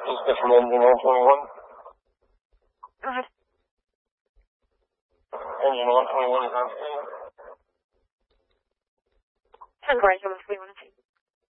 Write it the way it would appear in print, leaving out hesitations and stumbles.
Is this from engine 121? Go ahead. Engine 121 is on scene. 10 Bryce, how much do we want to see?